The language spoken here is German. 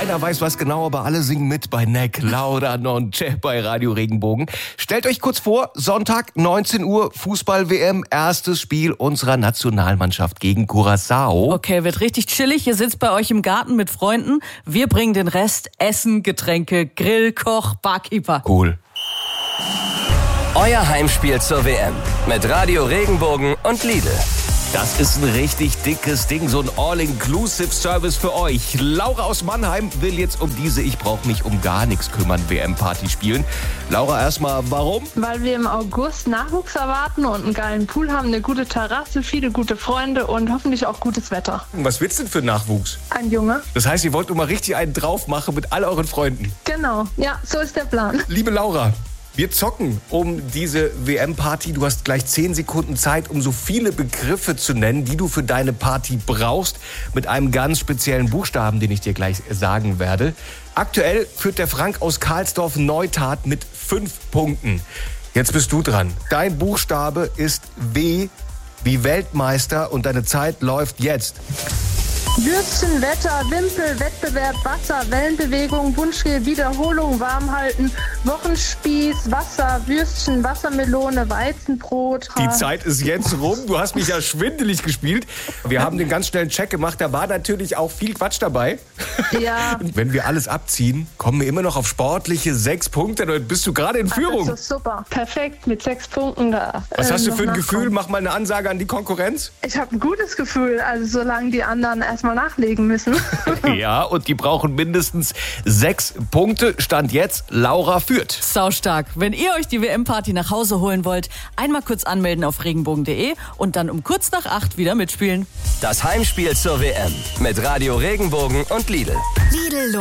Keiner weiß was genau, aber alle singen mit bei Neck, Laura non c'è bei Radio Regenbogen. Stellt euch kurz vor, Sonntag 19 Uhr, Fußball-WM, erstes Spiel unserer Nationalmannschaft gegen Curaçao. Okay, wird richtig chillig. Ihr sitzt bei euch im Garten mit Freunden. Wir bringen den Rest: Essen, Getränke, Grill, Koch, Barkeeper. Cool. Euer Heimspiel zur WM mit Radio Regenbogen und Lidl. Das ist ein richtig dickes Ding, so ein All-Inclusive-Service für euch. Laura aus Mannheim will jetzt um diese Ich-brauch-mich-um-gar-nichts-kümmern WM-Party spielen. Laura, erstmal, warum? Weil wir im August Nachwuchs erwarten und einen geilen Pool haben, eine gute Terrasse, viele gute Freunde und hoffentlich auch gutes Wetter. Was willst du denn für Nachwuchs? Ein Junge. Das heißt, ihr wollt nur mal richtig einen drauf machen mit all euren Freunden. Genau, ja, so ist der Plan. Liebe Laura, wir zocken um diese WM-Party. Du hast gleich 10 Sekunden Zeit, um so viele Begriffe zu nennen, die du für deine Party brauchst, mit einem ganz speziellen Buchstaben, den ich dir gleich sagen werde. Aktuell führt der Frank aus Karlsdorf-Neustadt mit 5 Punkten. Jetzt bist du dran. Dein Buchstabe ist W wie Weltmeister und deine Zeit läuft jetzt. Würstchen, Wetter, Wimpel, Wettbewerb, Wasser, Wellenbewegung, Wunschrede, Wiederholung, Warmhalten, Wochenspieß, Wasser, Würstchen, Wassermelone, Weizenbrot. Die Zeit ist jetzt rum. Du hast mich ja schwindelig gespielt. Wir haben den ganz schnellen Check gemacht. Da war natürlich auch viel Quatsch dabei. Ja. Wenn wir alles abziehen, kommen wir immer noch auf sportliche 6 Punkte. Dann bist du gerade in Führung. Das ist super. Perfekt, mit 6 Punkten da. Was hast du für ein Gefühl? nachkommen. Mach mal eine Ansage an die Konkurrenz. Ich habe ein gutes Gefühl, also solange die anderen erstmal nachlegen müssen. Ja, und die brauchen mindestens 6 Punkte. Stand jetzt, Laura führt. Saustark. Wenn ihr euch die WM-Party nach Hause holen wollt, einmal kurz anmelden auf regenbogen.de und dann um kurz nach 8 wieder mitspielen. Das Heimspiel zur WM mit Radio Regenbogen und Lidl. Lidl